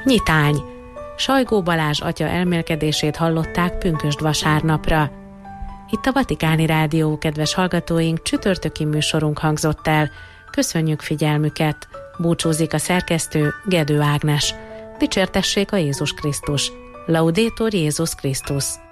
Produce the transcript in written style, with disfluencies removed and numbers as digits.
Nyitány. Sajgó Balázs atya elmélkedését hallották pünkösd vasárnapra. Itt a Vatikáni Rádió, kedves hallgatóink, csütörtöki műsorunk hangzott el. Köszönjük figyelmüket! Búcsúzik a szerkesztő, Gedő Ágnes. Dicsértessék a Jézus Krisztus! Laudetur Jézus Krisztus!